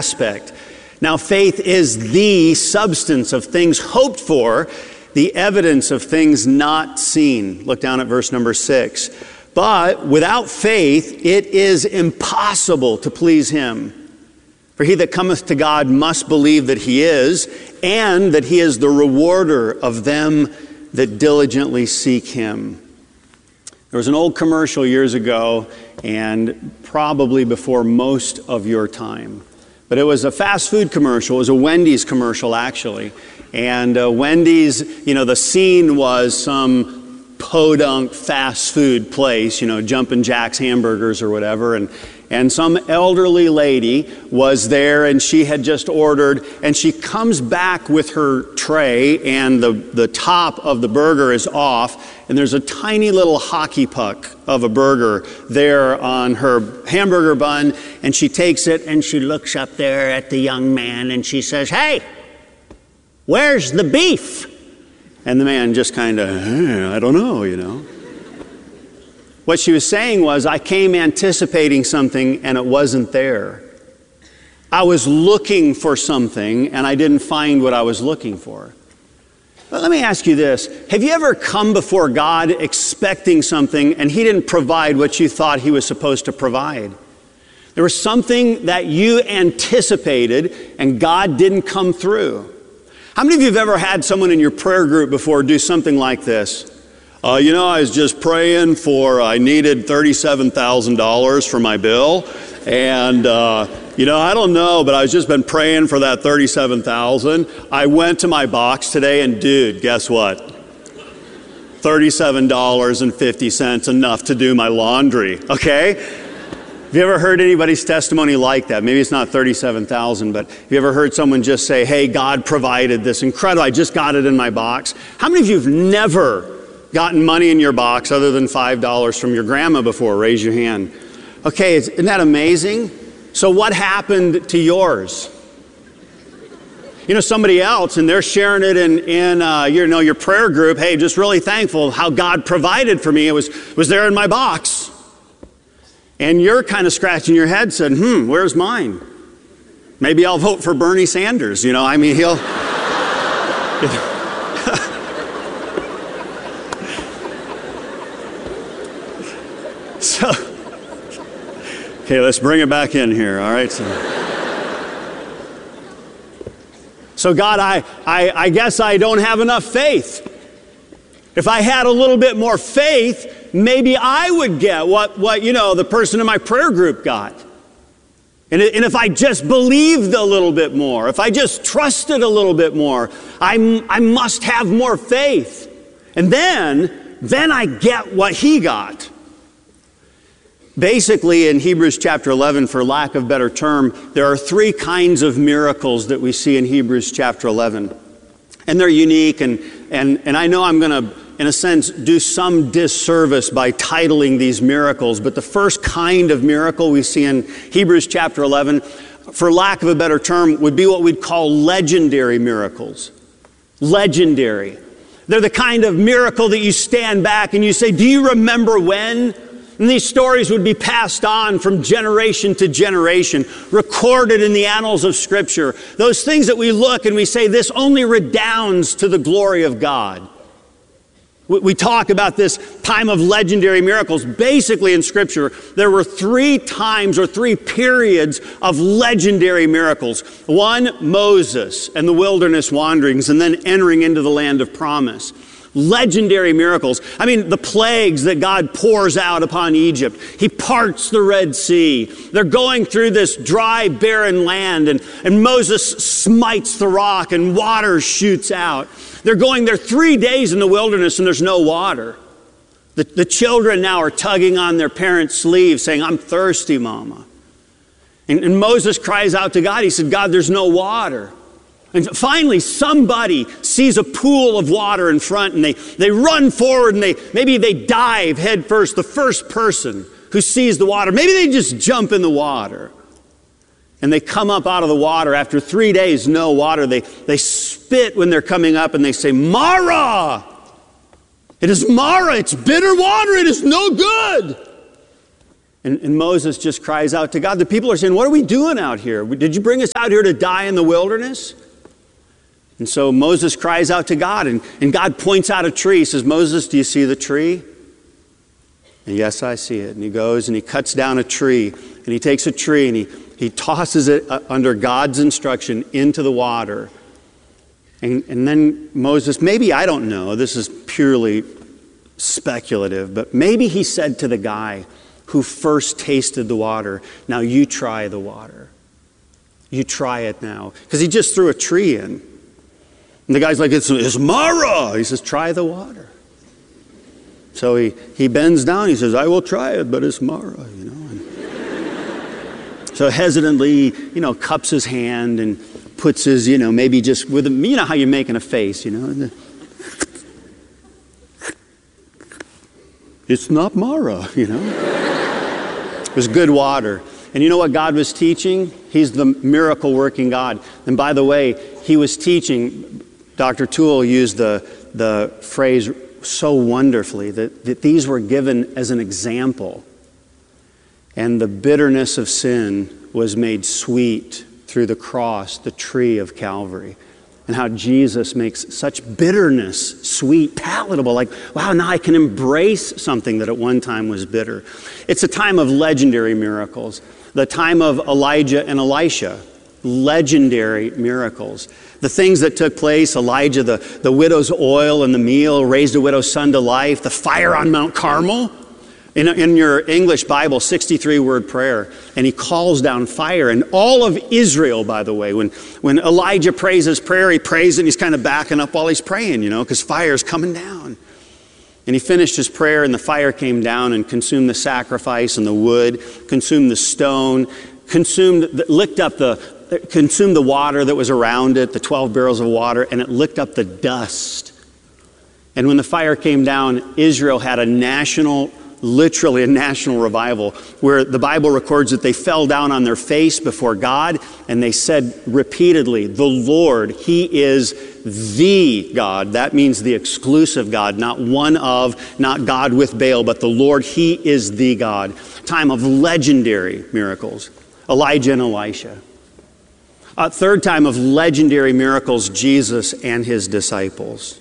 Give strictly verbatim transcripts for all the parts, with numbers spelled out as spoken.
aspect. Now, faith is the substance of things hoped for, the evidence of things not seen. Look down at verse number six. But without faith, it is impossible to please him. For he that cometh to God must believe that he is, and that he is the rewarder of them that diligently seek him. There was an old commercial years ago, and probably before most of your time. But it was a fast food commercial. It was a Wendy's commercial, actually. And uh, Wendy's, you know, the scene was some podunk fast food place, you know, Jumpin' Jack's Hamburgers or whatever. And, and some elderly lady was there, and she had just ordered, and she comes back with her tray, and the, the top of the burger is off, and there's a tiny little hockey puck of a burger there on her hamburger bun, and she takes it, and she looks up there at the young man, and she says, "Hey, where's the beef?" And the man just kind of, eh, I don't know, you know. What she was saying was, I came anticipating something and it wasn't there. I was looking for something and I didn't find what I was looking for. But let me ask you this. Have you ever come before God expecting something and he didn't provide what you thought he was supposed to provide? There was something that you anticipated and God didn't come through. How many of you have ever had someone in your prayer group before do something like this? Uh, you know, I was just praying for, I needed thirty-seven thousand dollars for my bill. And, uh, you know, I don't know, but I've just been praying for that thirty-seven thousand dollars. I went to my box today and dude, guess what? thirty-seven dollars and fifty cents, enough to do my laundry, okay? Have you ever heard anybody's testimony like that? Maybe it's not thirty-seven thousand, but have you ever heard someone just say, hey, God provided this incredible, I just got it in my box? How many of you have never gotten money in your box other than five dollars from your grandma before? Raise your hand. Okay, isn't that amazing? So what happened to yours? You know, somebody else, and they're sharing it in, in uh, you know, your prayer group, hey, just really thankful how God provided for me. It was, was there in my box. And you're kind of scratching your head, said, hmm, where's mine? Maybe I'll vote for Bernie Sanders. You know, I mean, he'll... You know. So, okay, let's bring it back in here, all right? So, so God, I, I, I guess I don't have enough faith. If I had a little bit more faith, maybe I would get what, what you know, the person in my prayer group got. And, and if I just believed a little bit more, if I just trusted a little bit more, I, I must have more faith. And then, then I get what he got. Basically, in Hebrews chapter eleven, for lack of a better term, there are three kinds of miracles that we see in Hebrews chapter eleven. And they're unique, and, and, and I know I'm going to, in a sense, do some disservice by titling these miracles. But the first kind of miracle we see in Hebrews chapter eleven, for lack of a better term, would be what we'd call legendary miracles. Legendary. They're the kind of miracle that you stand back and you say, do you remember when? And these stories would be passed on from generation to generation, recorded in the annals of Scripture. Those things that we look and we say, this only redounds to the glory of God. We talk about this time of legendary miracles. Basically in Scripture, there were three times or three periods of legendary miracles. One, Moses and the wilderness wanderings, and then entering into the land of promise. Legendary miracles. I mean, the plagues that God pours out upon Egypt. He parts the Red Sea. They're going through this dry, barren land, and, and Moses smites the rock and water shoots out. They're going there three days in the wilderness and there's no water. The, the children now are tugging on their parents' sleeves saying, I'm thirsty, Mama. And, and Moses cries out to God. He said, God, there's no water. And finally, somebody sees a pool of water in front and they, they run forward and they maybe they dive head first, the first person who sees the water. Maybe they just jump in the water. And they come up out of the water after three days, no water. They, they spit when they're coming up and they say, Mara! It is Mara, it's bitter water, it is no good. And, and Moses just cries out to God. The people are saying, what are we doing out here? Did you bring us out here to die in the wilderness? And so Moses cries out to God, and, and God points out a tree. He says, Moses, do you see the tree? And yes, I see it. And he goes and he cuts down a tree, and he takes a tree and he, he tosses it under God's instruction into the water. And, and then Moses, maybe, I don't know, this is purely speculative, but maybe he said to the guy who first tasted the water, now you try the water. You try it now. Because he just threw a tree in. And the guy's like, it's, it's Mara. He says, try the water. So he, he bends down. He says, I will try it, but it's Mara, you know. And so hesitantly, you know, cups his hand and puts his, you know, maybe just with, a, you know how you're making a face, you know. It's not Mara, you know. It was good water. And you know what God was teaching? He's the miracle working God. And by the way, he was teaching, Doctor Toole used the, the phrase so wonderfully, that, that these were given as an example. And the bitterness of sin was made sweet through the cross, the tree of Calvary. And how Jesus makes such bitterness sweet, palatable, like, wow, now I can embrace something that at one time was bitter. It's a time of legendary miracles. The time of Elijah and Elisha, legendary miracles. The things that took place, Elijah, the, the widow's oil and the meal, raised a widow's son to life, the fire on Mount Carmel. In, in your English Bible, sixty-three word prayer, and he calls down fire. And all of Israel, by the way, when, when Elijah prays his prayer, he prays and he's kind of backing up while he's praying, you know, because fire's coming down. And he finished his prayer, and the fire came down and consumed the sacrifice and the wood, consumed the stone, consumed, licked up the, consumed the water that was around it, the twelve barrels of water, and it licked up the dust. And when the fire came down, Israel had a national literally a national revival, where the Bible records that they fell down on their face before God, and they said repeatedly, the Lord, he is the God. That means the exclusive God, not one of, not God with Baal, but the Lord, he is the God. Time of legendary miracles. Elijah and Elisha. A third time of legendary miracles, Jesus and his disciples.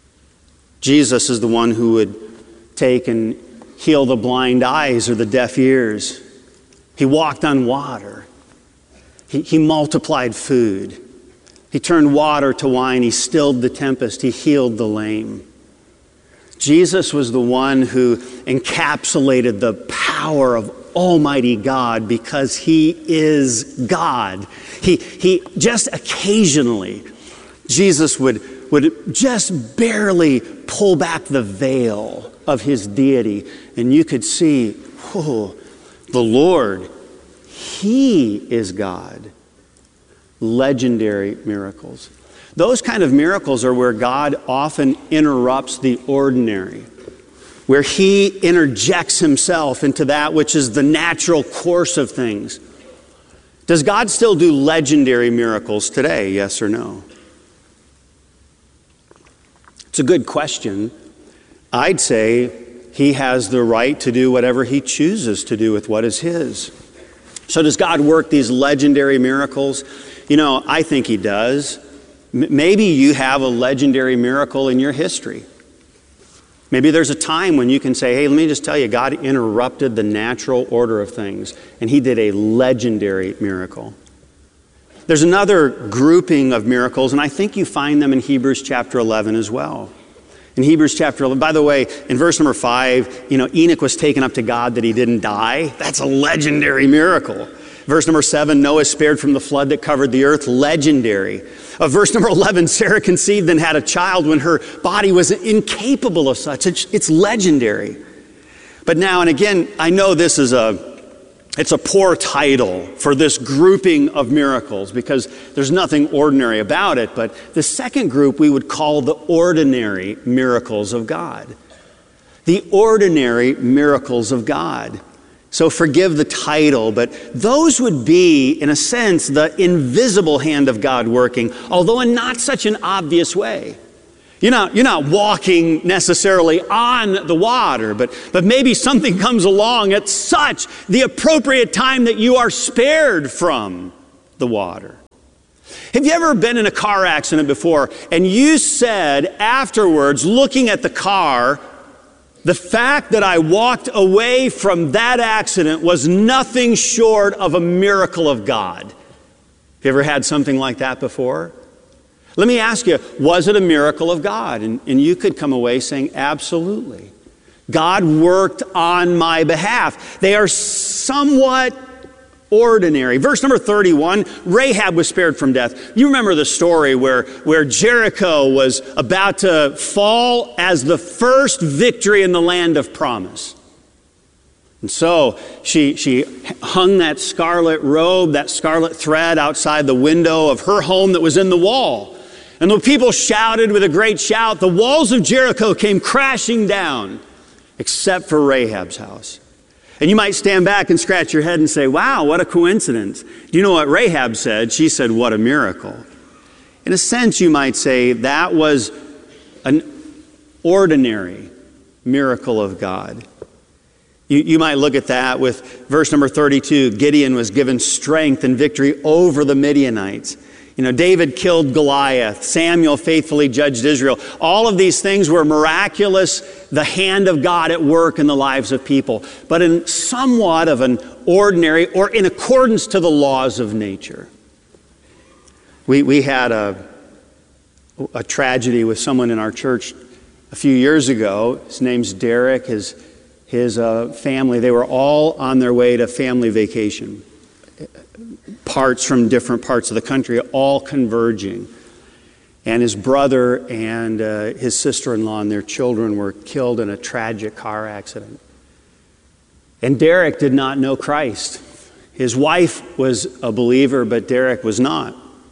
Jesus is the one who would take and heal the blind eyes or the deaf ears. He walked on water. He, he multiplied food. He turned water to wine. He stilled the tempest. He healed the lame. Jesus was the one who encapsulated the power of Almighty God because he is God. He, he just occasionally, Jesus would, would just barely pull back the veil of his deity, and you could see, whoa, the Lord, he is God. Legendary miracles. Those kind of miracles are where God often interrupts the ordinary, where he interjects himself into that which is the natural course of things. Does God still do legendary miracles today, yes or no? It's a good question. I'd say he has the right to do whatever he chooses to do with what is his. So does God work these legendary miracles? You know, I think he does. M- maybe you have a legendary miracle in your history. Maybe there's a time when you can say, hey, let me just tell you, God interrupted the natural order of things, and he did a legendary miracle. There's another grouping of miracles, and I think you find them in Hebrews chapter eleven as well. In Hebrews chapter eleven, by the way, in verse number five, you know, Enoch was taken up to God that he didn't die. That's a legendary miracle. Verse number seven, Noah spared from the flood that covered the earth. Legendary. Of verse number eleven, Sarah conceived and had a child when her body was incapable of such. It's, it's legendary. But now, and again, I know this is a, it's a poor title for this grouping of miracles because there's nothing ordinary about it. But the second group we would call the ordinary miracles of God. The ordinary miracles of God. So forgive the title, but those would be, in a sense, the invisible hand of God working, although in not such an obvious way. You're not, you're not walking necessarily on the water, but, but maybe something comes along at such the appropriate time that you are spared from the water. Have you ever been in a car accident before and you said afterwards, looking at the car, the fact that I walked away from that accident was nothing short of a miracle of God? Have you ever had something like that before? Let me ask you, was it a miracle of God? And, and you could come away saying, absolutely. God worked on my behalf. They are somewhat ordinary. Verse number thirty-one, Rahab was spared from death. You remember the story where, where Jericho was about to fall as the first victory in the land of promise. And so she, she hung that scarlet robe, that scarlet thread outside the window of her home that was in the wall. And the people shouted with a great shout. The walls of Jericho came crashing down, except for Rahab's house. And you might stand back and scratch your head and say, wow, what a coincidence. Do you know what Rahab said? She said, what a miracle. In a sense, you might say that was an ordinary miracle of God. You, you might look at that with verse number thirty-two. Gideon was given strength and victory over the Midianites. You know, David killed Goliath. Samuel faithfully judged Israel. All of these things were miraculous, the hand of God at work in the lives of people, but in somewhat of an ordinary or in accordance to the laws of nature. We, we had a, a tragedy with someone in our church a few years ago. His name's Derek. His, his uh, family, they were all on their way to family vacation. Parts from different parts of the country, all converging. And his brother and uh, his sister-in-law and their children were killed in a tragic car accident. And Derek did not know Christ. His wife was a believer, but Derek was not.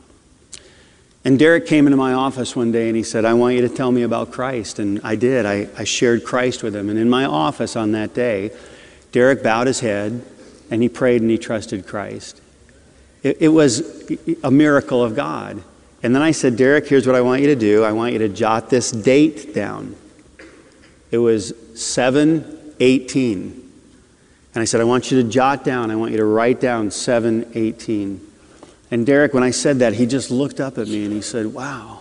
And Derek came into my office one day and he said, I want you to tell me about Christ. And I did. I, I shared Christ with him. And in my office on that day, Derek bowed his head and he prayed and he trusted Christ. It, it was a miracle of God. And then I said, Derek, here's what I want you to do. I want you to jot this date down. It was seven eighteen. And I said, I want you to jot down, I want you to write down seven eighteen. And Derek, when I said that, he just looked up at me and he said, wow.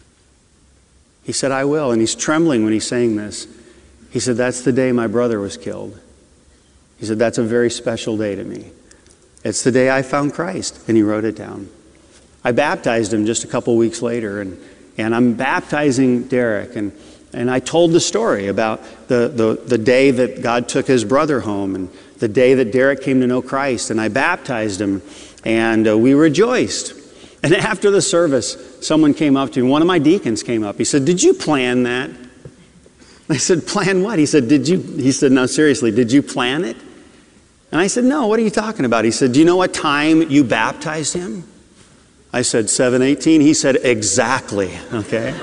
He said, I will. And he's trembling when he's saying this. He said, that's the day my brother was killed. He said, that's a very special day to me. It's the day I found Christ. And he wrote it down. I baptized him just a couple weeks later, and, and I'm baptizing Derek. And, and I told the story about the, the, the day that God took his brother home and the day that Derek came to know Christ. And I baptized him, and uh, we rejoiced. And after the service, someone came up to me. One of my deacons came up. He said, did you plan that? I said, plan what? He said, did you? He said, no, seriously, did you plan it? And I said, no, what are you talking about? He said, do you know what time you baptized him? I said, seven eighteen. He said, exactly. Okay.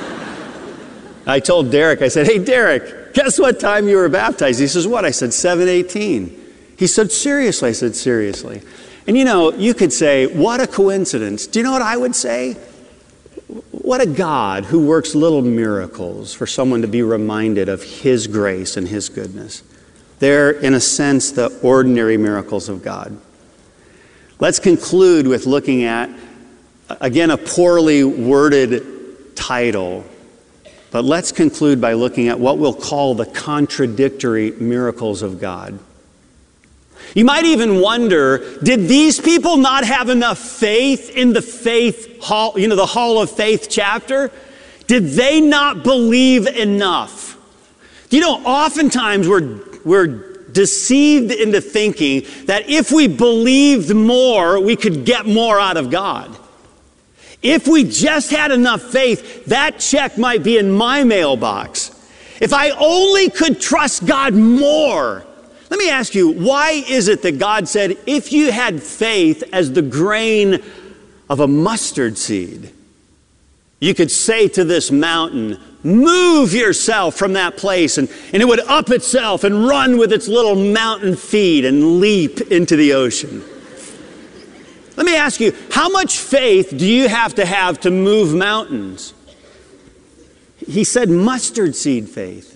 I told Derek, I said, hey, Derek, guess what time you were baptized? He says, what? I said, seven eighteen. He said, seriously? I said, seriously. And you know, you could say, what a coincidence. Do you know what I would say? What a God who works little miracles for someone to be reminded of his grace and his goodness. They're, in a sense, the ordinary miracles of God. Let's conclude with looking at, again, a poorly worded title. But let's conclude by looking at what we'll call the contradictory miracles of God. You might even wonder, did these people not have enough faith in the faith hall, you know, the Hall of Faith chapter? Did they not believe enough? You know, oftentimes we're We're deceived into thinking that if we believed more, we could get more out of God. If we just had enough faith, that check might be in my mailbox. If I only could trust God more. Let me ask you, why is it that God said, if you had faith as the grain of a mustard seed, you could say to this mountain, move yourself from that place, and, and it would up itself and run with its little mountain feet and leap into the ocean. Let me ask you, how much faith do you have to have to move mountains? He said mustard seed faith.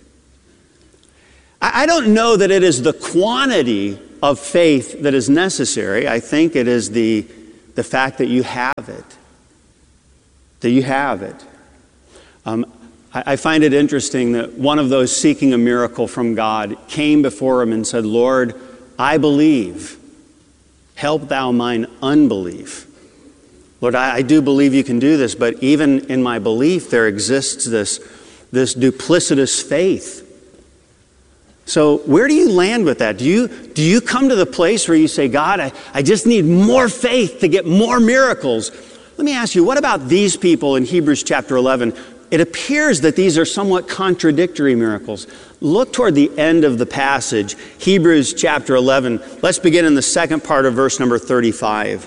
I don't know that it is the quantity of faith that is necessary. I think it is the, the fact that you have it. That you have it. Um, I, I find it interesting that one of those seeking a miracle from God came before him and said, Lord, I believe. Help thou mine unbelief. Lord, I, I do believe you can do this, but even in my belief there exists this, this duplicitous faith. So where do you land with that? Do you, do you come to the place where you say, God, I, I just need more faith to get more miracles? Let me ask you, what about these people in Hebrews chapter eleven? It appears that these are somewhat contradictory miracles. Look toward the end of the passage, Hebrews chapter eleven. Let's begin in the second part of verse number thirty-five.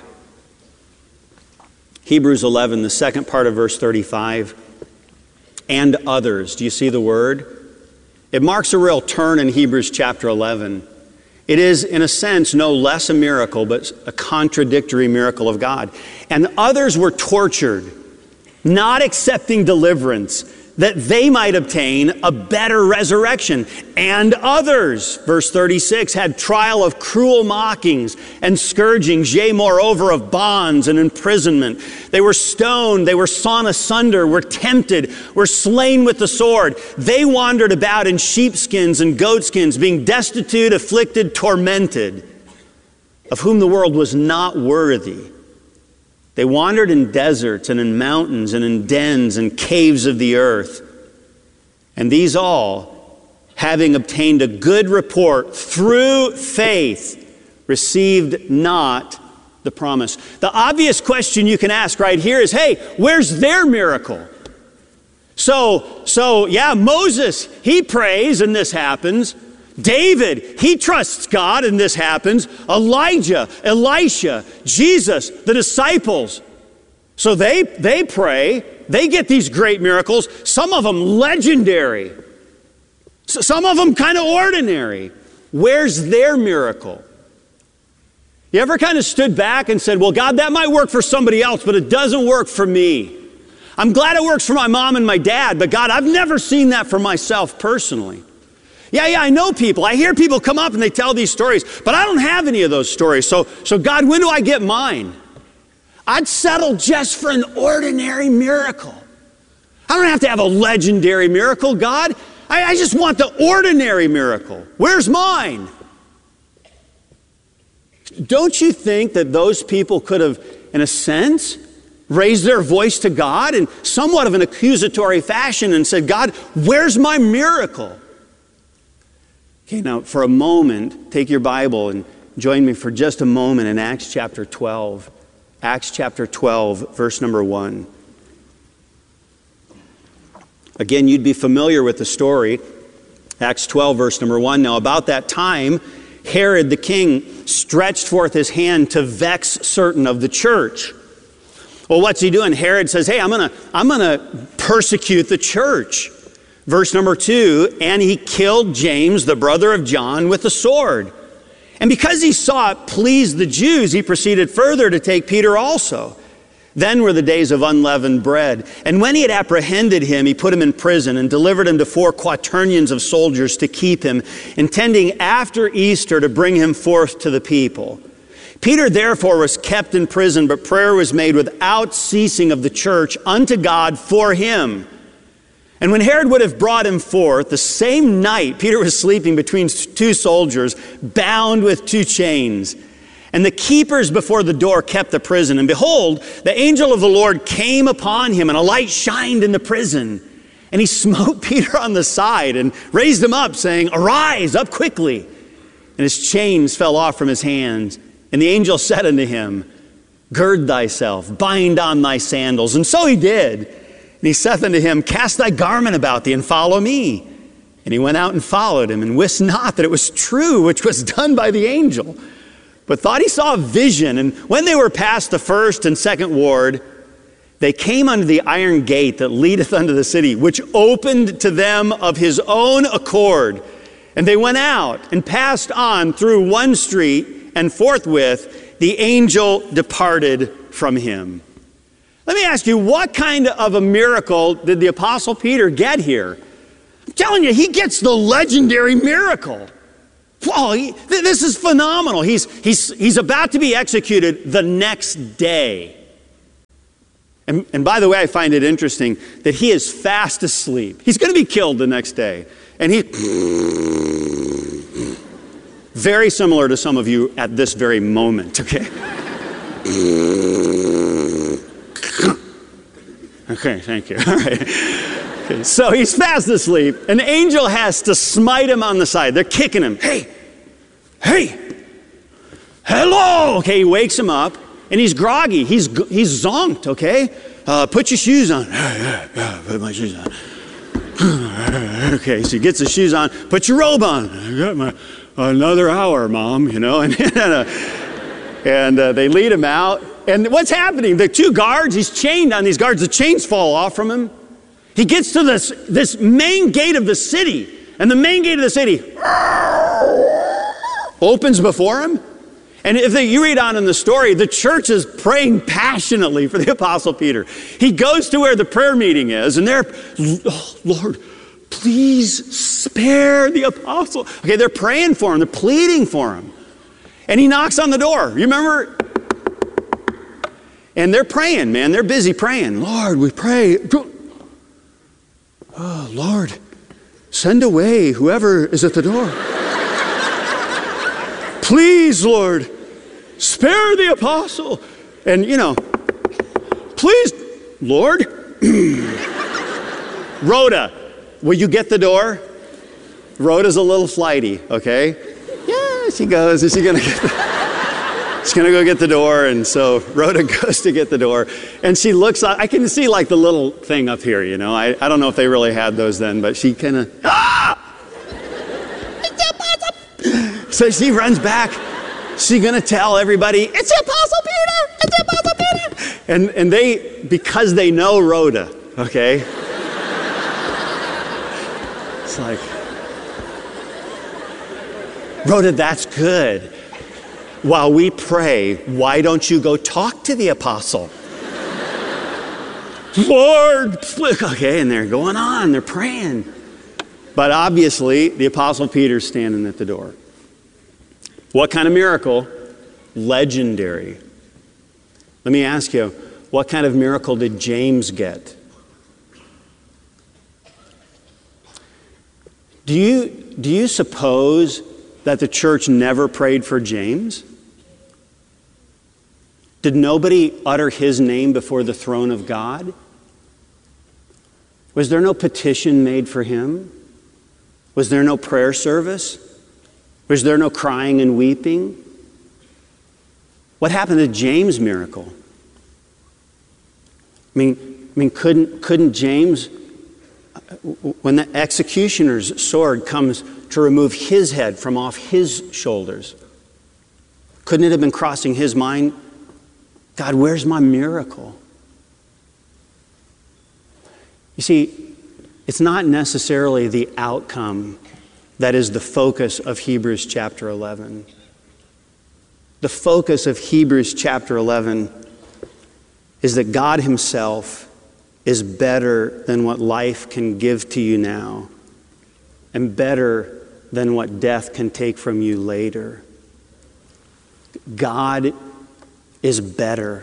Hebrews eleven, the second part of verse thirty-five. And others. Do you see the word? It marks a real turn in Hebrews chapter eleven. It is, in a sense, no less a miracle, but a contradictory miracle of God. And others were tortured, not accepting deliverance, that they might obtain a better resurrection. And others, verse thirty-six, had trial of cruel mockings and scourgings, yea, moreover, of bonds and imprisonment. They were stoned, they were sawn asunder, were tempted, were slain with the sword. They wandered about in sheepskins and goatskins, being destitute, afflicted, tormented, of whom the world was not worthy. They wandered in deserts and in mountains and in dens and caves of the earth. And these all, having obtained a good report through faith, received not the promise. The obvious question you can ask right here is, hey, where's their miracle? So, so yeah, Moses, he prays and this happens. David, he trusts God and this happens. Elijah, Elisha, Jesus, the disciples. So they, they pray, they get these great miracles, some of them legendary, some of them kind of ordinary. Where's their miracle? You ever kind of stood back and said, well, God, that might work for somebody else, but it doesn't work for me. I'm glad it works for my mom and my dad, but God, I've never seen that for myself personally. Yeah, yeah, I know people. I hear people come up and they tell these stories, but I don't have any of those stories. So, so God, when do I get mine? I'd settle just for an ordinary miracle. I don't have to have a legendary miracle, God. I, I just want the ordinary miracle. Where's mine? Don't you think that those people could have, in a sense, raised their voice to God in somewhat of an accusatory fashion and said, God, where's my miracle? Okay, now for a moment, take your Bible and join me for just a moment in Acts chapter twelve. Acts chapter twelve, verse number one. Again, you'd be familiar with the story. Acts twelve, verse number one. Now, about that time, Herod the king stretched forth his hand to vex certain of the church. Well, what's he doing? Herod says, hey, I'm gonna, I'm gonna persecute the church. Verse number two, and he killed James, the brother of John, with a sword. And because he saw it pleased the Jews, he proceeded further to take Peter also. Then were the days of unleavened bread. And when he had apprehended him, he put him in prison and delivered him to four quaternions of soldiers to keep him, intending after Easter to bring him forth to the people. Peter therefore was kept in prison, but prayer was made without ceasing of the church unto God for him. And when Herod would have brought him forth, the same night Peter was sleeping between two soldiers, bound with two chains. And the keepers before the door kept the prison. And behold, the angel of the Lord came upon him, and a light shined in the prison. And he smote Peter on the side and raised him up, saying, arise, up quickly. And his chains fell off from his hands. And the angel said unto him, gird thyself, bind on thy sandals. And so he did. And he saith unto him, cast thy garment about thee and follow me. And he went out and followed him, and wist not that it was true which was done by the angel, but thought he saw a vision. And when they were past the first and second ward, they came unto the iron gate that leadeth unto the city, which opened to them of his own accord. And they went out and passed on through one street, and forthwith the angel departed from him. Let me ask you, what kind of a miracle did the Apostle Peter get here? I'm telling you, he gets the legendary miracle. Whoa, he, th- this is phenomenal. He's, he's, he's about to be executed the next day. And, and by the way, I find it interesting that he is fast asleep. He's going to be killed the next day. And he, very similar to some of you at this very moment, okay? Okay, thank you. All right. Okay, so he's fast asleep. An angel has to smite him on the side. They're kicking him. Hey, hey, hello. Okay, he wakes him up, and he's groggy. He's he's zonked, okay? Uh, put your shoes on. Yeah, yeah, yeah, put my shoes on. Okay, so he gets his shoes on. Put your robe on. I got my another hour, Mom, you know. And, uh, and uh, they lead him out. And what's happening? The two guards, he's chained on these guards. The chains fall off from him. He gets to this, this main gate of the city. And the main gate of the city opens before him. And if they, you read on in the story, the church is praying passionately for the Apostle Peter. He goes to where the prayer meeting is, and they're, oh, Lord, please spare the apostle. Okay, they're praying for him. They're pleading for him. And he knocks on the door. You remember? And they're praying, man. They're busy praying. Lord, we pray. Oh, Lord, send away whoever is at the door. Please, Lord, spare the apostle. And, you know, please, Lord. Rhoda, will you get the door? Rhoda's a little flighty, okay? Yeah, she goes. Is she going to get the She's going to go get the door, and so Rhoda goes to get the door, and she looks, I can see like the little thing up here, you know. I, I don't know if they really had those then, but she kind of, ah! So she runs back. She's going to tell everybody, it's the Apostle Peter! It's the Apostle Peter! And, and they, because they know Rhoda, okay? It's like, Rhoda, that's good. While we pray, why don't you go talk to the apostle? Lord, okay, and they're going on, they're praying. But obviously, the Apostle Peter's standing at the door. What kind of miracle? Legendary. Let me ask you, what kind of miracle did James get? Do you, do you suppose that the church never prayed for James? Did nobody utter his name before the throne of God? Was there no petition made for him? Was there no prayer service? Was there no crying and weeping? What happened to James' miracle? I mean, I mean, couldn't, couldn't James, when the executioner's sword comes to remove his head from off his shoulders, couldn't it have been crossing his mind, God, where's my miracle? You see, it's not necessarily the outcome that is the focus of Hebrews chapter eleven. The focus of Hebrews chapter eleven is that God himself is better than what life can give to you now, and better than what death can take from you later. God is better.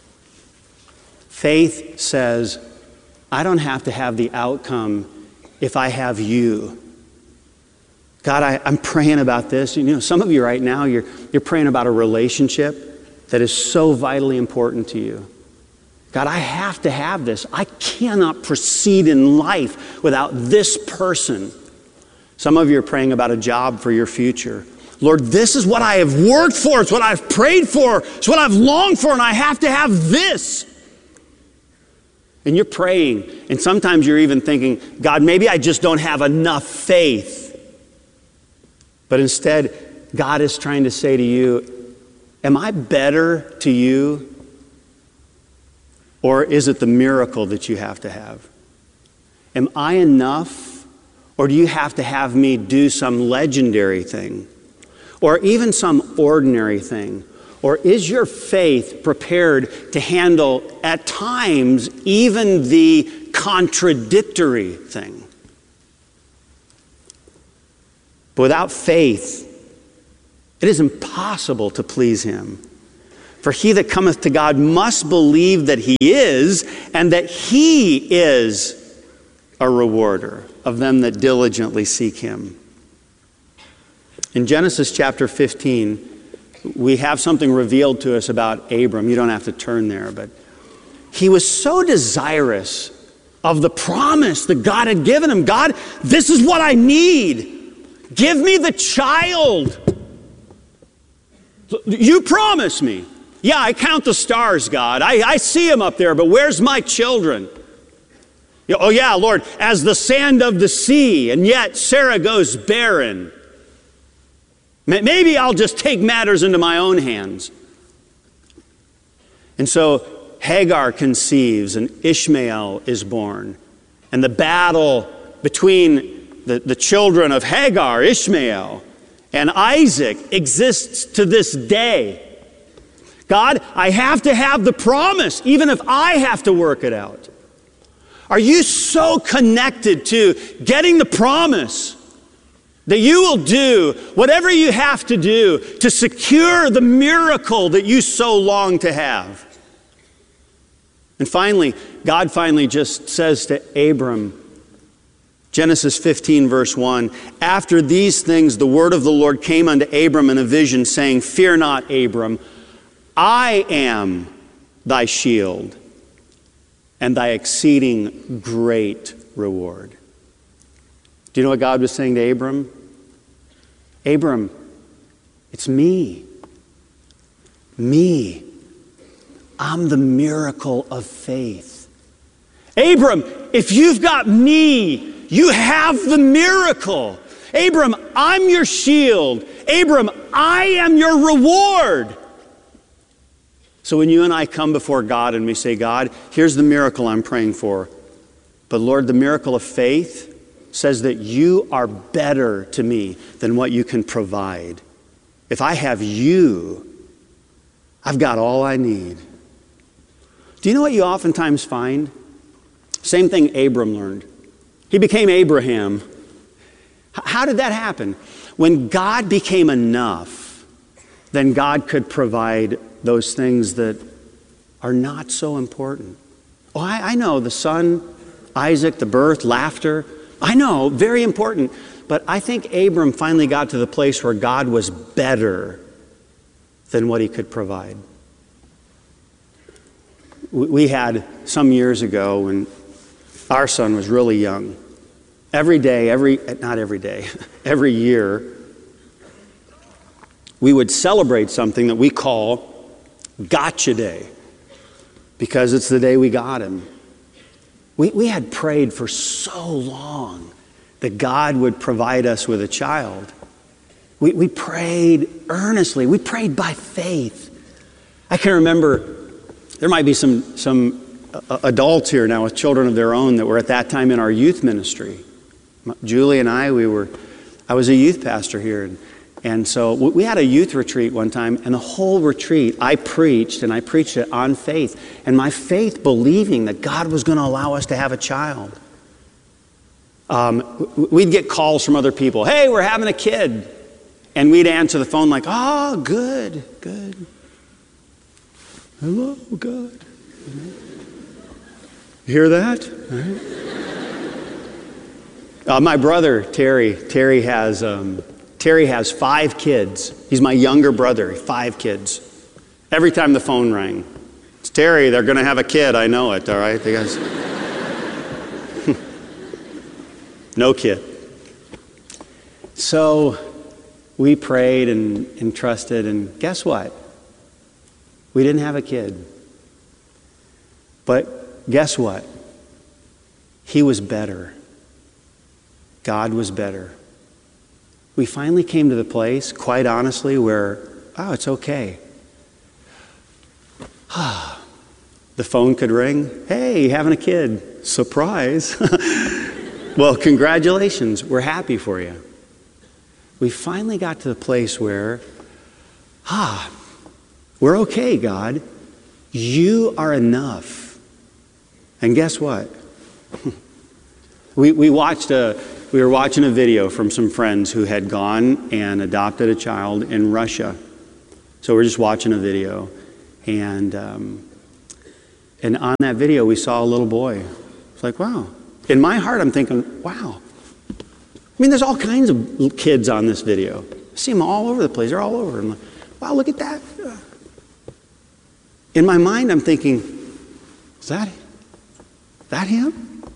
Faith says, I don't have to have the outcome if I have you. God, I, I'm praying about this. You know, some of you right now, you're, you're praying about a relationship that is so vitally important to you. God, I have to have this. I cannot proceed in life without this person. Some of you are praying about a job for your future. Lord, this is what I have worked for. It's what I've prayed for. It's what I've longed for, and I have to have this. And you're praying, and sometimes you're even thinking, God, maybe I just don't have enough faith. But instead, God is trying to say to you, am I better to you? Or is it the miracle that you have to have? Am I enough? Or do you have to have me do some legendary thing? Or even some ordinary thing? Or is your faith prepared to handle, at times, even the contradictory thing? But without faith, it is impossible to please him. For he that cometh to God must believe that he is, and that he is a rewarder of them that diligently seek him. In Genesis chapter fifteen, we have something revealed to us about Abram. You don't have to turn there, but he was so desirous of the promise that God had given him. God, this is what I need. Give me the child. You promise me. Yeah, I count the stars, God. I, I see them up there, but where's my children? Oh yeah, Lord, as the sand of the sea, and yet Sarah goes barren. Maybe I'll just take matters into my own hands. And so Hagar conceives and Ishmael is born. And the battle between the, the children of Hagar, Ishmael, and Isaac exists to this day. God, I have to have the promise, even if I have to work it out. Are you so connected to getting the promise that you will do whatever you have to do to secure the miracle that you so long to have? And finally, God finally just says to Abram, Genesis fifteen, verse one, after these things, the word of the Lord came unto Abram in a vision, saying, fear not, Abram, I am thy shield and thy exceeding great reward. Do you know what God was saying to Abram? Abram, it's me. Me. I'm the miracle of faith. Abram, if you've got me, you have the miracle. Abram, I'm your shield. Abram, I am your reward. So when you and I come before God and we say, God, here's the miracle I'm praying for. But Lord, the miracle of faith says that you are better to me than what you can provide. If I have you, I've got all I need. Do you know what you oftentimes find? Same thing Abram learned. He became Abraham. How did that happen? When God became enough, then God could provide those things that are not so important. Oh, I, I know, the son, Isaac, the birth, laughter. I know, very important. But I think Abram finally got to the place where God was better than what he could provide. We had some years ago when our son was really young. Every day, every, not every day, every year, we would celebrate something that we call Gotcha Day, because it's the day we got him. We, we had prayed for so long that God would provide us with a child. We, we prayed earnestly. We prayed by faith. I can remember, there might be some, some uh, adults here now with children of their own that were at that time in our youth ministry. Julie and I, we were, I was a youth pastor here, and And so we had a youth retreat one time, and the whole retreat I preached, and I preached it on faith. And my faith believing that God was going to allow us to have a child. Um, we'd get calls from other people. Hey, we're having a kid. And we'd answer the phone like, oh, good, good. Hello, God. You hear that? Right. Uh, my brother, Terry, Terry has... Um, Terry has five kids. He's my younger brother, five kids. Every time the phone rang, it's Terry, they're going to have a kid. I know it, all right? The guys. No kid. So we prayed and, and trusted, and guess what? We didn't have a kid. But guess what? He was better. God was better. We finally came to the place, quite honestly, where, oh, it's okay. The phone could ring. Hey, you having a kid? Surprise. Well, congratulations. We're happy for you. We finally got to the place where, ah, We're okay, God. You are enough. And guess what? we, we watched a, we were watching a video from some friends who had gone and adopted a child in Russia. So we're just watching a video. And, um, and on that video, we saw a little boy. It's like, wow. In my heart, I'm thinking, wow. I mean, there's all kinds of kids on this video. I see them all over the place. They're all over. I'm like, wow, look at that. In my mind, I'm thinking, is that, that him?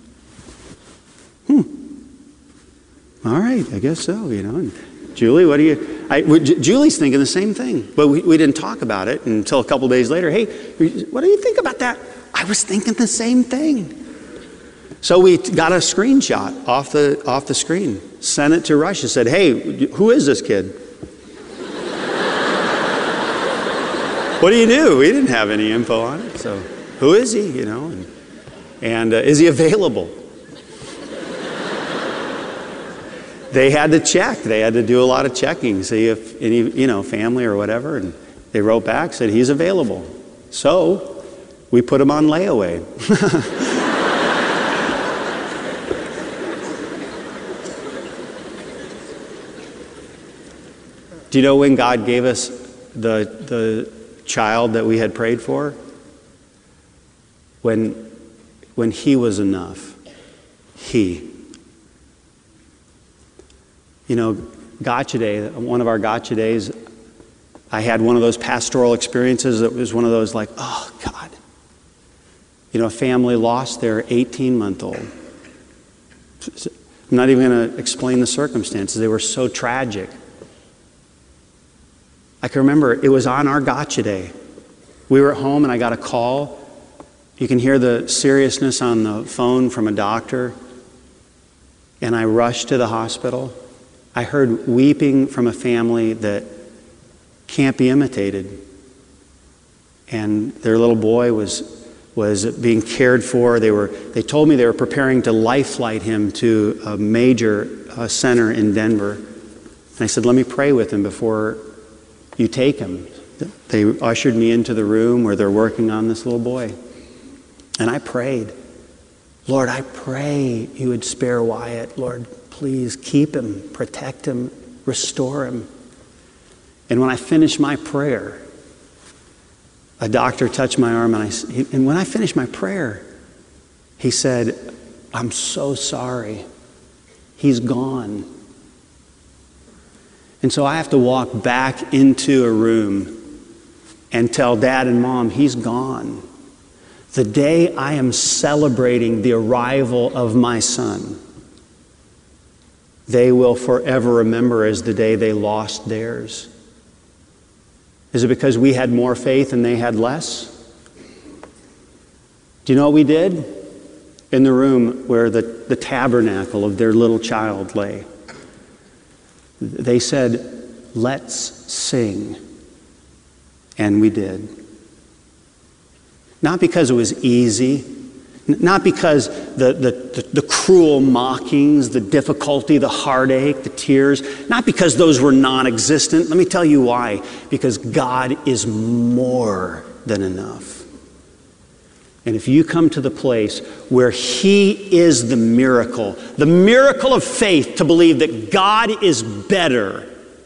Hmm. All right, I guess so, you know. And Julie, what do you... I, Julie's thinking the same thing, but we, we didn't talk about it until a couple days later. Hey, what do you think about that? I was thinking the same thing. So we got a screenshot off the off the screen, sent it to Russia, said, hey, who is this kid? What do you do? We didn't have any info on it. So who is he, you know? And, and uh, is he available? They had to check. They had to do a lot of checking, see if any, you know, family or whatever. And they wrote back, said he's available. So we put him on layaway. Do you know when God gave us the, the child that we had prayed for? When, when he was enough. He. You know, Gotcha Day, one of our Gotcha Days, I had one of those pastoral experiences that was one of those like, oh, God. You know, a family lost their eighteen-month-old. I'm not even going to explain the circumstances. They were so tragic. I can remember it was on our Gotcha Day. We were at home and I got a call. You can hear the seriousness on the phone from a doctor. And I rushed to the hospital. I heard weeping from a family that can't be imitated. And their little boy was, was being cared for. They were, they told me they were preparing to life flight him to a major uh, center in Denver. And I said, let me pray with him before you take him. They ushered me into the room where they're working on this little boy. And I prayed, Lord, I pray you would spare Wyatt. Lord, please keep him, protect him, restore him. And when I finished my prayer, a doctor touched my arm, and, I, and when I finished my prayer, he said, I'm so sorry. He's gone. And so I have to walk back into a room and tell Dad and Mom, he's gone. The day I am celebrating the arrival of my son, they will forever remember as the day they lost theirs. Is it because we had more faith and they had less? Do you know what we did? In the room where the, the tabernacle of their little child lay, they said, let's sing. And we did. Not because it was easy, not because the, the, the, the cruel mockings, the difficulty, the heartache, the tears, not because those were non-existent. Let me tell you why. Because God is more than enough. And if you come to the place where He is the miracle, the miracle of faith to believe that God is better,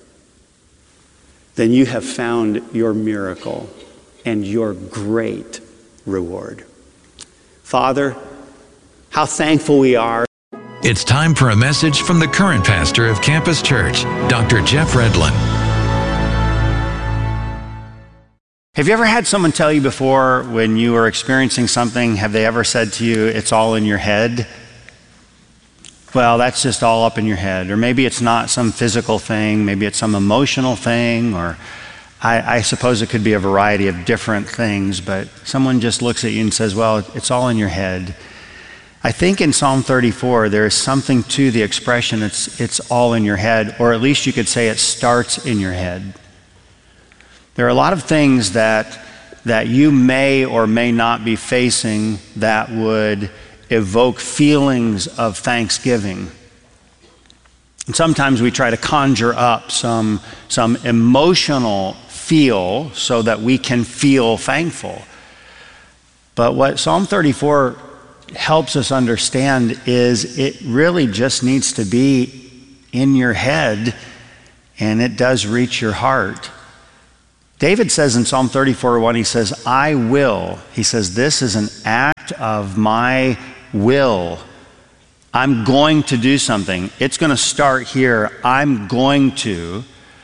then you have found your miracle and your great reward. Father, how thankful we are. It's time for a message from the current pastor of Campus Church, Doctor Jeff Redlin. Have you ever had someone tell you before when you were experiencing something, have they ever said to you, it's all in your head? Well, that's just all up in your head. Or maybe it's not some physical thing, maybe it's some emotional thing, or I, I suppose it could be a variety of different things, but someone just looks at you and says, well, it's all in your head. I think in Psalm thirty-four, there is something to the expression, it's, it's all in your head, or at least you could say it starts in your head. There are a lot of things that, that you may or may not be facing that would evoke feelings of thanksgiving. And sometimes we try to conjure up some, some emotional feel so that we can feel thankful. But what Psalm thirty-four helps us understand is it really just needs to be in your head, and it does reach your heart. David says in Psalm thirty-four one, he says, I will. He says, this is an act of my will. I'm going to do something. It's going to start here. I'm going to.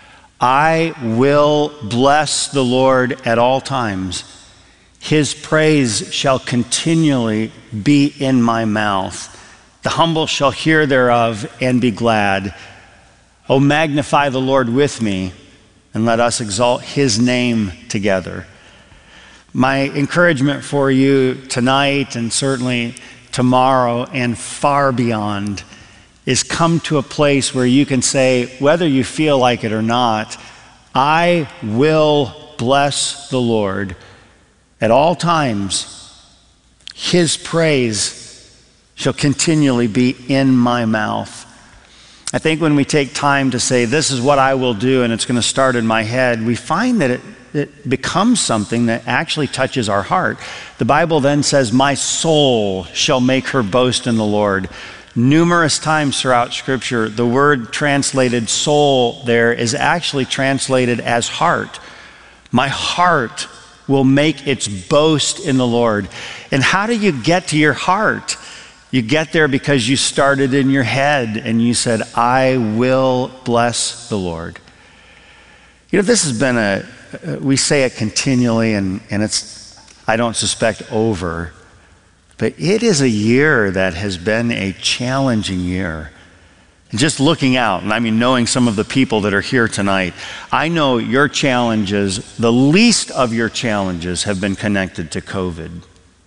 I will bless the Lord at all times. His praise shall continually be in my mouth. The humble shall hear thereof and be glad. O magnify the Lord with me, and let us exalt his name together. My encouragement for you tonight, and certainly tomorrow and far beyond, is come to a place where you can say, whether you feel like it or not, I will bless the Lord at all times. His praise shall continually be in my mouth. I think when we take time to say, this is what I will do, and it's going to start in my head, we find that it, it becomes something that actually touches our heart. The Bible then says, my soul shall make her boast in the Lord. Numerous times throughout Scripture, the word translated soul there is actually translated as heart. My heart will make its boast in the Lord. And how do you get to your heart? You get there because you started in your head and you said, I will bless the Lord. You know, this has been a, we say it continually, and, and it's, I don't suspect, over. But it is a year that has been a challenging year. And just looking out, and I mean knowing some of the people that are here tonight, I know your challenges, the least of your challenges have been connected to COVID.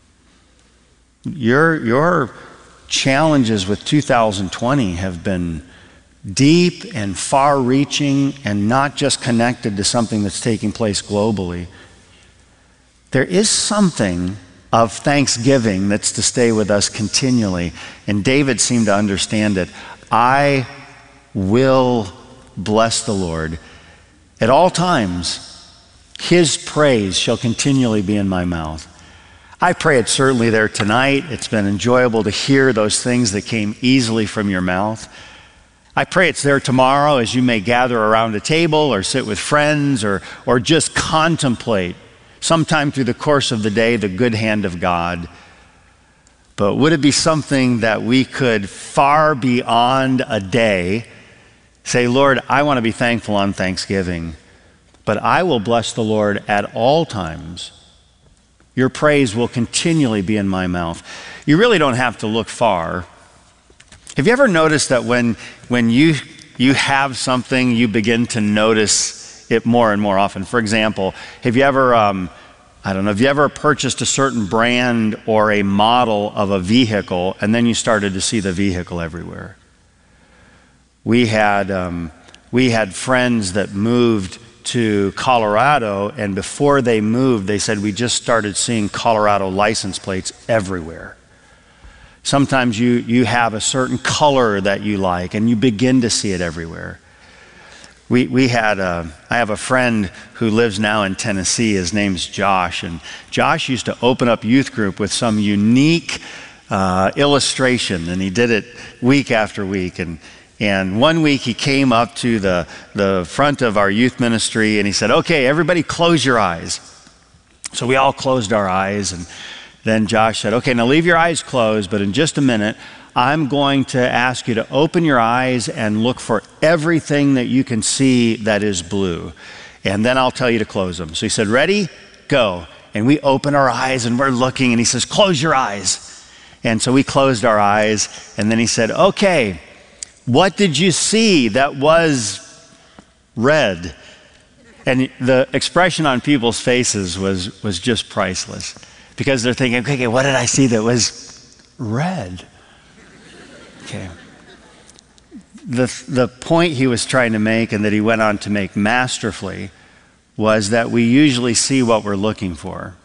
Your, your challenges with two thousand twenty have been deep and far-reaching and not just connected to something that's taking place globally. There is something of thanksgiving that's to stay with us continually, and David seemed to understand it. I will bless the Lord at all times. His praise shall continually be in my mouth. I pray it's certainly there tonight. It's been enjoyable to hear those things that came easily from your mouth. I pray it's there tomorrow as you may gather around a table or sit with friends or, or just contemplate sometime through the course of the day the good hand of God. But would it be something that we could, far beyond a day, say, Lord, I want to be thankful on Thanksgiving, but I will bless the Lord at all times. Your praise will continually be in my mouth. You really don't have to look far. Have you ever noticed that when, when you, you have something, you begin to notice it more and more often? For example, have you ever, um, I don't know, have you ever purchased a certain brand or a model of a vehicle and then you started to see the vehicle everywhere? We had, um, we had friends that moved to Colorado, and before they moved, they said, we just started seeing Colorado license plates everywhere. Sometimes you, you have a certain color that you like, and you begin to see it everywhere. We, we had, a, I have a friend who lives now in Tennessee. His name's Josh, and Josh used to open up youth group with some unique uh, illustration, and he did it week after week. And And one week he came up to the, the front of our youth ministry and he said, okay, everybody close your eyes. So we all closed our eyes, and then Josh said, okay, now leave your eyes closed, but in just a minute, I'm going to ask you to open your eyes and look for everything that you can see that is blue. And then I'll tell you to close them. So he said, ready, go. And we open our eyes and we're looking, and he says, close your eyes. And so we closed our eyes, and then he said, okay, what did you see that was red? And the expression on people's faces was, was just priceless, because they're thinking, okay, okay, what did I see that was red? Okay. The, the point he was trying to make, and that he went on to make masterfully, was that we usually see what we're looking for.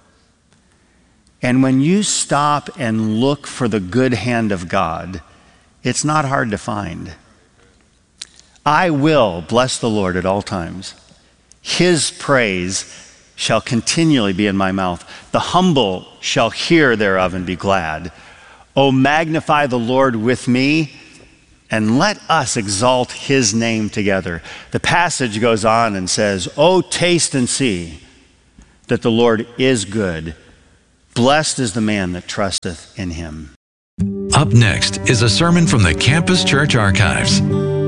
And when you stop and look for the good hand of God, it's not hard to find. I will bless the Lord at all times. His praise shall continually be in my mouth. The humble shall hear thereof and be glad. O magnify the Lord with me, and let us exalt his name together. The passage goes on and says, O taste and see that the Lord is good. Blessed is the man that trusteth in him. Up next is a sermon from the Campus Church Archives.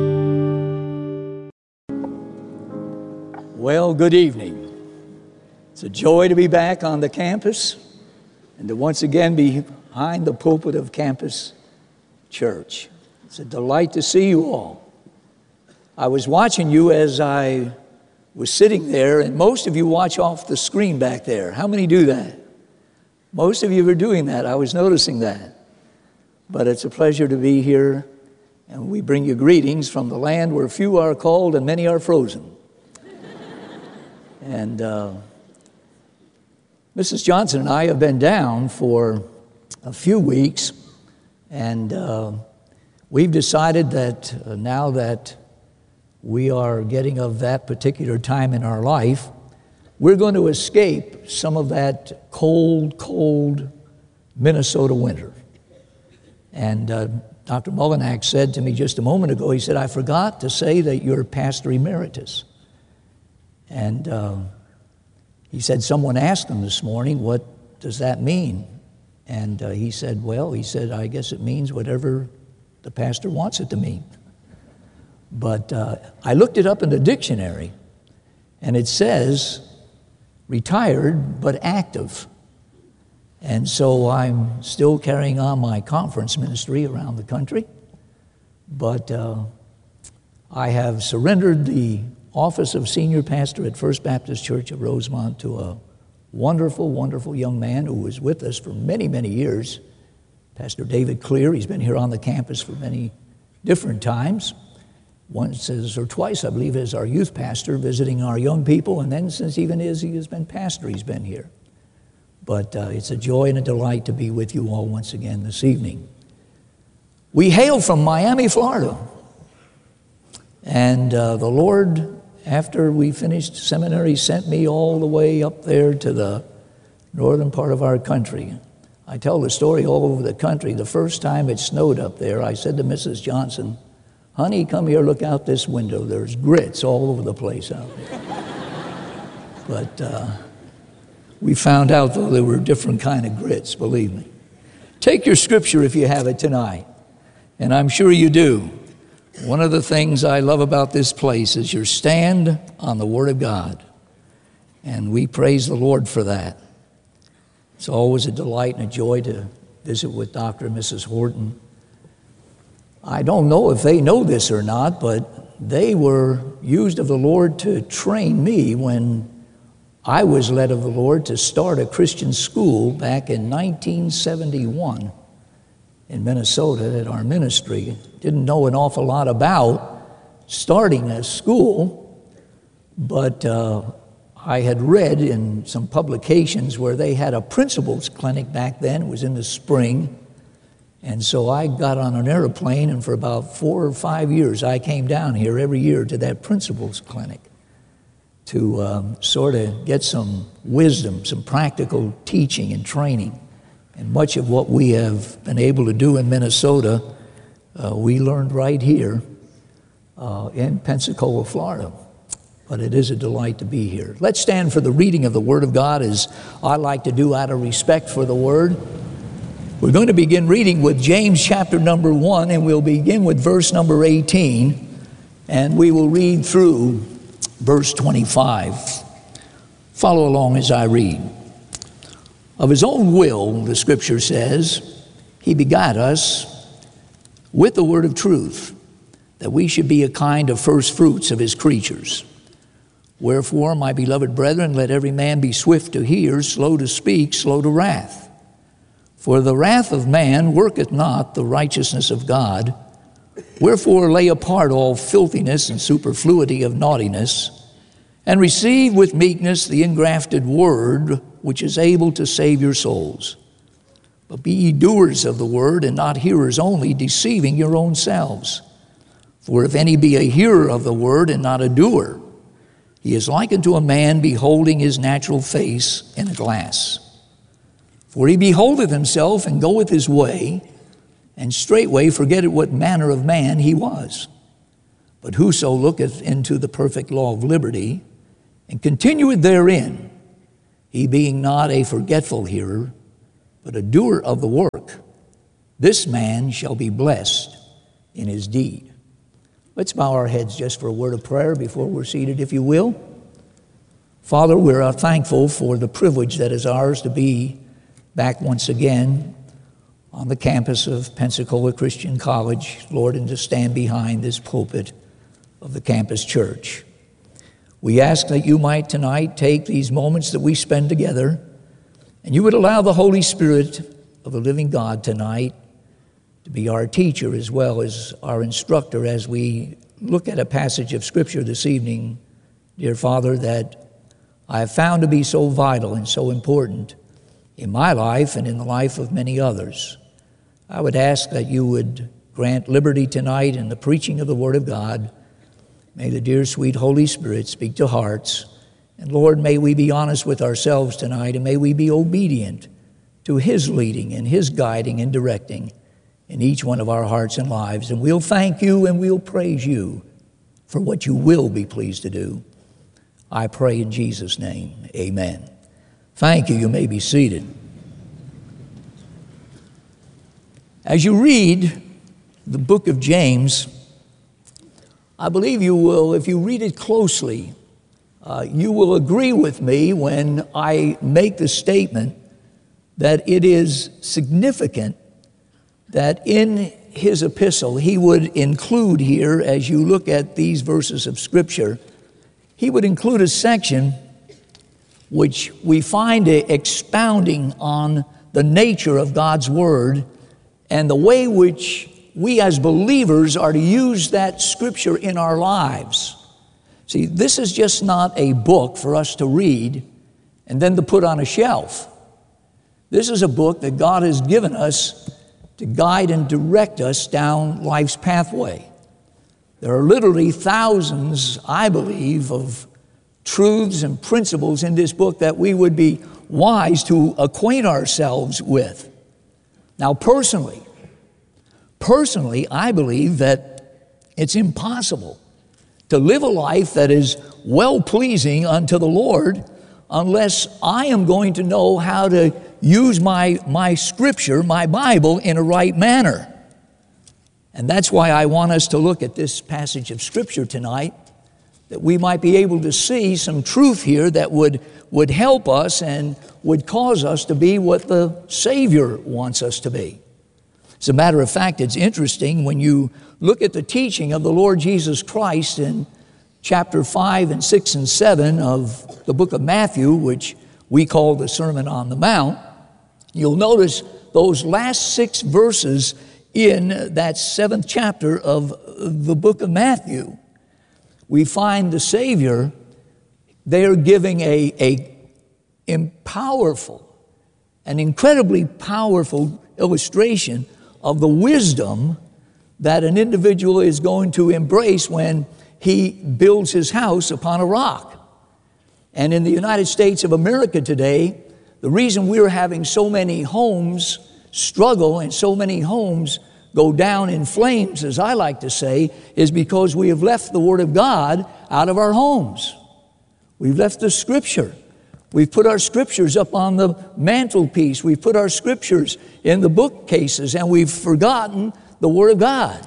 Well, good evening. It's a joy to be back on the campus and to once again be behind the pulpit of Campus Church. It's a delight to see you all. I was watching you as I was sitting there, and most of you watch off the screen back there. How many do that? Most of you are doing that. I was noticing that. But it's a pleasure to be here, and we bring you greetings from the land where few are called and many are frozen. and uh, Missus Johnson and I have been down for a few weeks, and uh, we've decided that uh, now that we are getting of that particular time in our life, we're going to escape some of that cold, cold Minnesota winter. And uh, Doctor Mullinax said to me just a moment ago, he said, I forgot to say that you're pastor emeritus. And uh, he said, someone asked him this morning, what does that mean? And uh, he said, well, he said, I guess it means whatever the pastor wants it to mean. But uh, I looked it up in the dictionary, and it says retired but active. And so I'm still carrying on my conference ministry around the country, but uh, I have surrendered the office of senior pastor at First Baptist Church of Rosemont to a wonderful, wonderful young man who was with us for many, many years, Pastor David Clear. He's been here on the campus for many different times, once as or twice, I believe, as our youth pastor, visiting our young people, and then since even as he has been pastor, he's been here. But uh, it's a joy and a delight to be with you all once again this evening. We hail from Miami, Florida. And uh, the Lord, after we finished seminary, sent me all the way up there to the northern part of our country. I tell the story all over the country. The first time it snowed up there, I said to Missus Johnson, honey, come here, look out this window. There's grits all over the place out there. But uh, we found out, though, there were different kind of grits, believe me. Take your scripture if you have it tonight, and I'm sure you do. One of the things I love about this place is your stand on the Word of God, and we praise the Lord for that. It's always a delight and a joy to visit with Doctor and Missus Horton. I don't know if they know this or not, but they were used of the Lord to train me when I was led of the Lord to start a Christian school back in nineteen seventy-one in Minnesota at our ministry. Didn't know an awful lot about starting a school, but uh, I had read in some publications where they had a principal's clinic back then. It was in the spring. And so I got on an airplane, and for about four or five years, I came down here every year to that principal's clinic to um, sort of get some wisdom, some practical teaching and training. And much of what we have been able to do in Minnesota, uh, we learned right here uh, in Pensacola, Florida. But it is a delight to be here. Let's stand for the reading of the Word of God, as I like to do out of respect for the Word. We're going to begin reading with James chapter number one, and we'll begin with verse number eighteen, and we will read through verse twenty-five. Follow along as I read. Of his own will, the scripture says, he begot us with the word of truth, that we should be a kind of first fruits of his creatures. Wherefore, my beloved brethren, let every man be swift to hear, slow to speak, slow to wrath. For the wrath of man worketh not the righteousness of God. Wherefore lay apart all filthiness and superfluity of naughtiness, and receive with meekness the engrafted word, which is able to save your souls. But be ye doers of the word, and not hearers only, deceiving your own selves. For if any be a hearer of the word, and not a doer, He is likened to a man beholding his natural face in a glass. For he beholdeth himself and goeth his way, and straightway forgetteth what manner of man he was. But whoso looketh into the perfect law of liberty, and continueth therein, he being not a forgetful hearer, but a doer of the work, this man shall be blessed in his deed. Let's bow our heads just for a word of prayer before we're seated, if you will. Father, we're thankful for the privilege that is ours to be back once again on the campus of Pensacola Christian College, Lord, and to stand behind this pulpit of the campus church. We ask that you might tonight take these moments that we spend together, and you would allow the Holy Spirit of the living God tonight to be our teacher as well as our instructor as we look at a passage of Scripture this evening, dear Father, that I have found to be so vital and so important in my life and in the life of many others. I would ask that you would grant liberty tonight in the preaching of the Word of God. May the dear, sweet Holy Spirit speak to hearts. And Lord, may we be honest with ourselves tonight, and may we be obedient to His leading and His guiding and directing in each one of our hearts and lives. And we'll thank you and we'll praise you for what you will be pleased to do. I pray in Jesus' name, amen. Thank you. You may be seated. As you read the book of James, I believe you will, if you read it closely, uh, you will agree with me when I make the statement that it is significant that in his epistle he would include here, as you look at these verses of Scripture, he would include a section which we find expounding on the nature of God's Word and the way which we as believers are to use that Scripture in our lives. See, this is just not a book for us to read and then to put on a shelf. This is a book that God has given us to guide and direct us down life's pathway. There are literally thousands, I believe, of truths and principles in this book that we would be wise to acquaint ourselves with. Now, personally, personally, I believe that it's impossible to live a life that is well-pleasing unto the Lord unless I am going to know how to use my, my Scripture, my Bible, in a right manner. And that's why I want us to look at this passage of Scripture tonight, that we might be able to see some truth here that would, would help us and would cause us to be what the Savior wants us to be. As a matter of fact, it's interesting when you look at the teaching of the Lord Jesus Christ in chapter five and six and seven of the book of Matthew, which we call the Sermon on the Mount, you'll notice those last six verses in that seventh chapter of the book of Matthew. We find the Savior there giving a, a powerful, an incredibly powerful illustration of the wisdom that an individual is going to embrace when he builds his house upon a rock. And in the United States of America today, the reason we're having so many homes struggle and so many homes go down in flames, as I like to say, is because we have left the Word of God out of our homes. We've left the Scripture. We've put our Scriptures up on the mantelpiece. We've put our Scriptures in the bookcases, and we've forgotten the Word of God.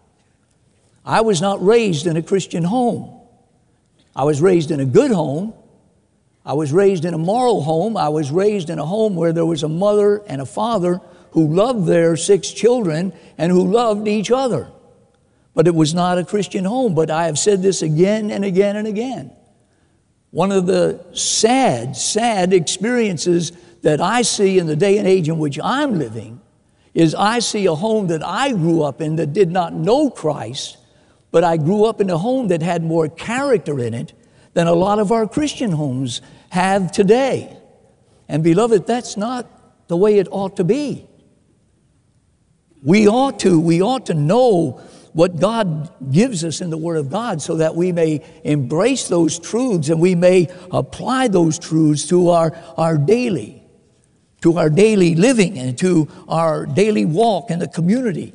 I was not raised in a Christian home. I was raised in a good home. I was raised in a moral home. I was raised in a home where there was a mother and a father who loved their six children and who loved each other. But it was not a Christian home. But I have said this again and again and again. One of the sad, sad experiences that I see in the day and age in which I'm living is I see a home that I grew up in that did not know Christ, but I grew up in a home that had more character in it than a lot of our Christian homes have today. And beloved, that's not the way it ought to be. We ought to, we ought to know what God gives us in the Word of God so that we may embrace those truths and we may apply those truths to our, our daily, to our daily living and to our daily walk in the community,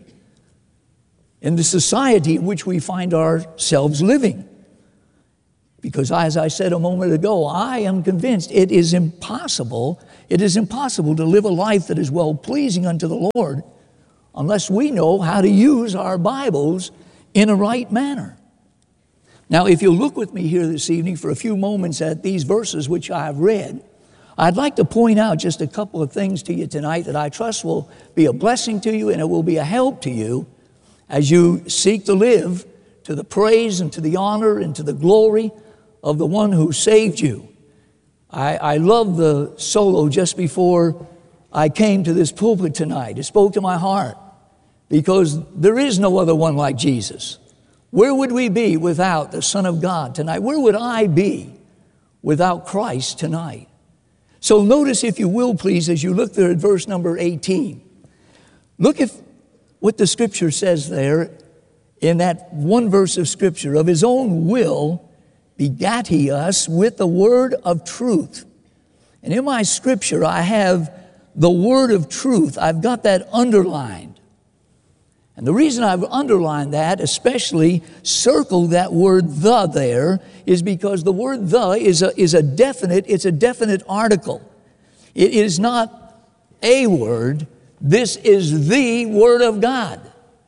in the society in which we find ourselves living. Because as I said a moment ago, I am convinced it is impossible, it is impossible to live a life that is well-pleasing unto the Lord unless we know how to use our Bibles in a right manner. Now, if you'll look with me here this evening for a few moments at these verses which I have read, I'd like to point out just a couple of things to you tonight that I trust will be a blessing to you and it will be a help to you as you seek to live to the praise and to the honor and to the glory of the one who saved you. I, I love the solo just before I came to this pulpit tonight. It spoke to my heart because there is no other one like Jesus. Where would we be without the Son of God tonight? Where would I be without Christ tonight? So notice, if you will, please, as you look there at verse number eighteen, look at what the Scripture says there in that one verse of Scripture. Of his own will begat he us with the word of truth. And in my Scripture, I have the word of truth. I've got that underlined. And the reason I've underlined that, especially circled that word the there, is because the word the is a, is a definite, it's a definite article. It is not a word. This is the Word of God.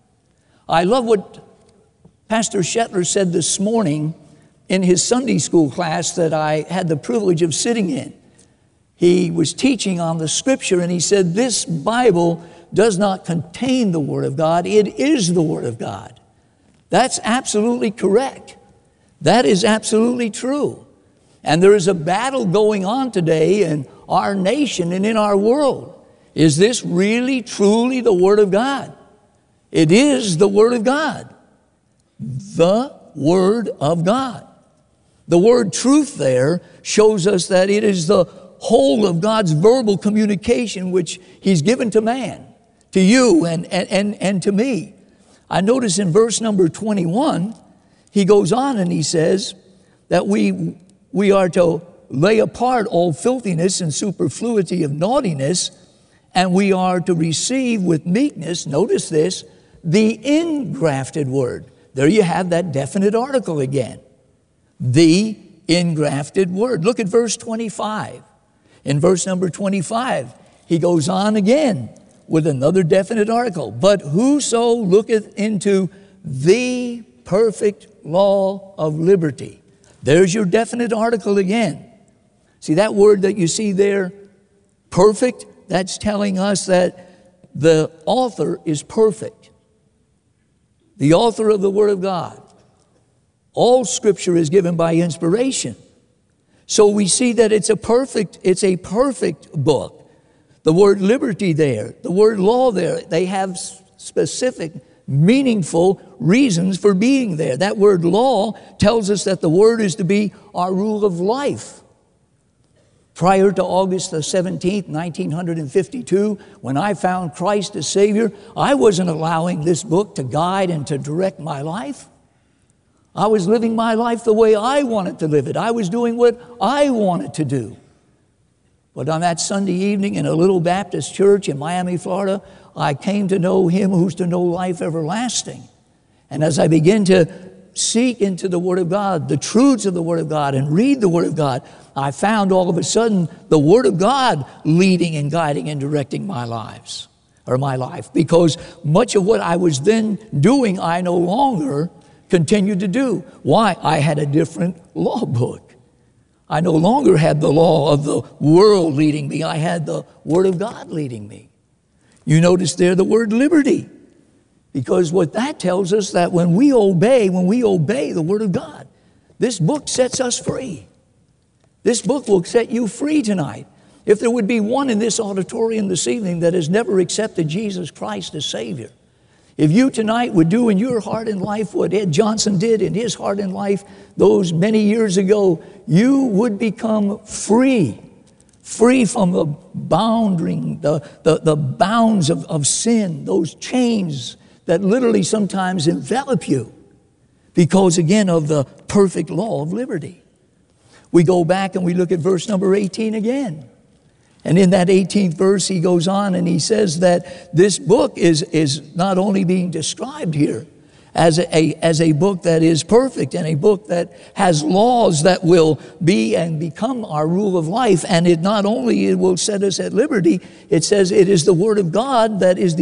I love what Pastor Shetler said this morning in his Sunday school class that I had the privilege of sitting in. He was teaching on the Scripture, and he said, this Bible does not contain the Word of God. It is the Word of God. That's absolutely correct. That is absolutely true. And there is a battle going on today in our nation and in our world. Is this really, truly the Word of God? It is the Word of God. The Word of God. The word truth there shows us that it is the whole of God's verbal communication which He's given to man, to you and, and, and, and to me. I notice in verse number twenty-one, he goes on and he says that we, we are to lay apart all filthiness and superfluity of naughtiness, and we are to receive with meekness, notice this, the ingrafted word. There you have that definite article again. The ingrafted word. Look at verse twenty-five. In verse number twenty-five, he goes on again with another definite article. But whoso looketh into the perfect law of liberty. There's your definite article again. See that word that you see there, perfect, that's telling us that the author is perfect. The author of the Word of God. All Scripture is given by inspiration. So we see that it's a perfect, it's a perfect book. The word liberty there, the word law there, they have specific, meaningful reasons for being there. That word law tells us that the Word is to be our rule of life. Prior to August the seventeenth, nineteen fifty-two, when I found Christ as Savior, I wasn't allowing this book to guide and to direct my life. I was living my life the way I wanted to live it. I was doing what I wanted to do. But on that Sunday evening in a little Baptist church in Miami, Florida, I came to know Him who's to know life everlasting. And as I began to seek into the Word of God, the truths of the Word of God, and read the Word of God, I found all of a sudden the Word of God leading and guiding and directing my lives, or my life. Because much of what I was then doing, I no longer continued to do. Why? I had a different law book. I no longer had the law of the world leading me. I had the Word of God leading me. You notice there the word liberty. Because what that tells us that when we obey, when we obey the Word of God, this book sets us free. This book will set you free tonight. If there would be one in this auditorium this evening that has never accepted Jesus Christ as Savior, if you tonight would do in your heart and life what Ed Johnson did in his heart and life those many years ago, you would become free. Free from the bounding, the, the, the bounds of, of sin, those chains that literally sometimes envelop you because, again, of the perfect law of liberty. We go back and we look at verse number eighteen again. And in that eighteenth verse, he goes on and he says that this book is, is not only being described here as a, as a book that is perfect and a book that has laws that will be and become our rule of life. And it not only it will set us at liberty, it says it is the Word of God that is the